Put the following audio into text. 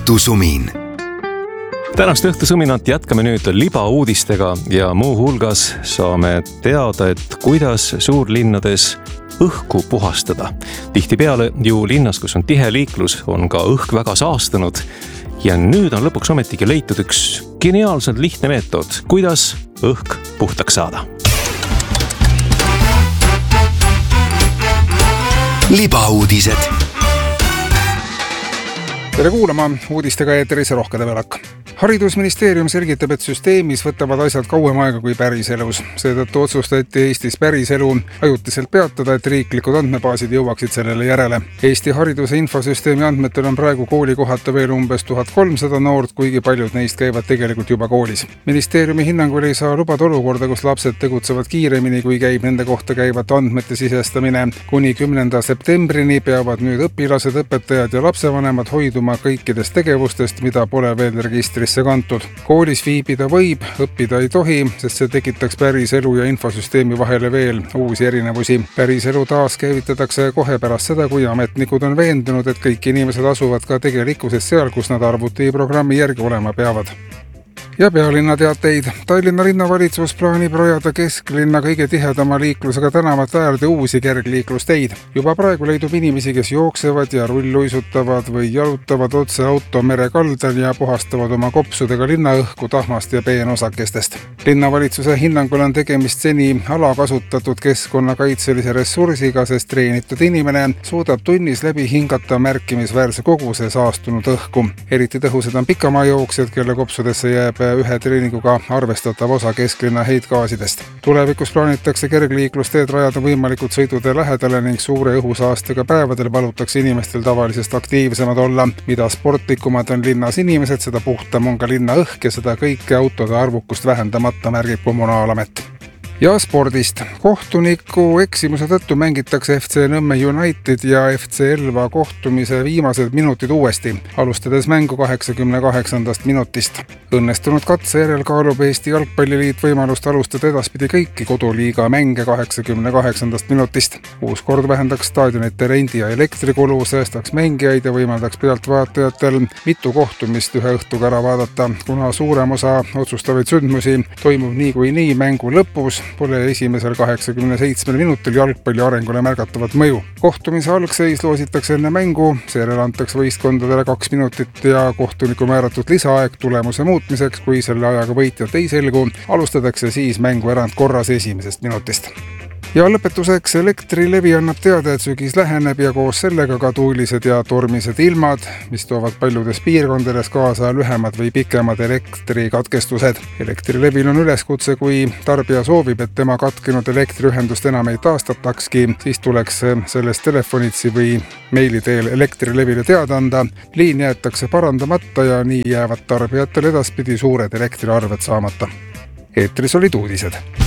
õhtusumin. Tänast õhtusuminat jätkame nüüd libauudistega ja muu hulgas saame teada, et kuidas suurlinnades õhku puhastada. Tihtipeale ju linnas, kus on tihe liiklus, on ka õhk väga saastunud ja nüüd on lõpuks ometigi leitud üks geniaalselt lihtne meetod, kuidas õhk puhtaks saada. Libauudised. Tere kuulama, uudistega eeteris Rohke Debelak. Haridusministeerium selgitab, et süsteemis võtavad asjad kauem aega kui päriselus. Seetõttu otsustati Eestis päriselu ajutiselt peatada, et riiklikud andmebaasid jõuaksid sellele järele. Eesti hariduse infosüsteemi andmetel on praegu koolikohata veel umbes 1300 noort, kuigi paljud neist käivad tegelikult juba koolis. Ministeeriumi hinnangul ei saa lubada olukorda, kus lapsed tegutsevad kiiremini, kui käib nende kohta käivate andmete sisestamine. Kuni 10. septembrini peavad nüüd õpilased, õpetajad ja lapsevanemad hoiduma kõikidest tegevustest, mida pole veel registrisse kantud. Koolis viibida võib, õppida ei tohi, sest see tekitaks päriselu ja infosüsteemi vahele veel uusi erinevusi. Päriselu taas käivitatakse kohe pärast seda, kui ametnikud on veendunud, et kõik inimesed asuvad ka tegelikkuses seal, kus nad arvutiprogrammi järgi olema peavad. Ja pealinna teateid. Tallinna linnavalitsus plaanib rajada kesklinna kõige tihedama liiklusega tänavate äärde uusi kergliiklusteid. Juba praegu leidub inimesi, kes jooksevad ja rulluisutavad või jalutavad otse auto mere kaldal ja puhastavad oma kopsudega linnaõhku tahmast ja peenosakestest. Linnavalitsuse hinnangul on tegemist seni alakasutatud keskkonnakaitselise ressursiga, sest treenitud inimene suudab tunnis läbi hingata märkimisväärse koguse saastunud õhku. Eriti tõhusad on pikamaajooksjad, kelle kopsudesse jääb ühe treeninguga arvestatav osa kesklinna heitgaasidest. Tulevikus plaanitakse kergliiklusteed rajada võimalikud sõidude lähedale ning suure õhusaastega päevadel palutakse inimestel tavalisest aktiivsemad olla. Mida sportlikumad on linnas inimesed, seda puhtam on ka linna õhk ja seda kõike autode arvukust vähendamata, märgib Kommunaalamet. Ja spordist. Kohtuniku eksimuse tõttu mängitakse FC Nõmme United ja FC Elva kohtumise viimased minutid uuesti, alustades mängu 88. minutist. Õnnestunud katse järel kaalub Eesti Jalgpalliliit võimalust alustada edaspidi kõiki koduliiga mänge 88. minutist. Uus kord vähendaks staadionite rendi ja elektrikulu, säästaks mängijaid ja võimaldaks pealtvaatajatel mitu kohtumist ühe õhtuga ära vaadata, kuna suurem osa otsustavaid sündmusi toimub niikuinii mängu lõpus, pole esimesel 87 minutil jalgpalli arengule märgatavat mõju. Kohtumise algseis loositakse enne mängu, seejärel antakse võistkondadele 2 minutit ja kohtuniku määratud lisaaeg tulemuse muutmiseks, kui selle ajaga võitjat ei selgu, alustatakse siis mängu erandkorras esimesest minutist. Ja lõpetuseks Elektrilevi annab teada, et sügis läheneb ja koos sellega ka tuulised ja tormised ilmad, mis toovad paljudes piirkondades kaasa lühemad või pikemad elektrikatkestused. Elektrilevil on üleskutse, kui tarbija soovib, et tema katkenud elektriühendust enam ei taastatakski, siis tuleks sellest telefonitsi või meili teel Elektrilevile teada anda. Liin jäetakse parandamata ja nii jäävad tarbijatel edaspidi suured elektriarved saamata. Eetris olid uudised.